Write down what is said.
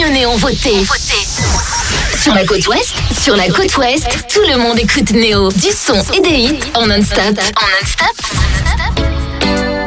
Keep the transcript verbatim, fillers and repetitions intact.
Venez, on votait. Sur la côte ouest, sur la côte ouest, tout le monde écoute Néo. Du son et des hits en non-stop. En non-stop.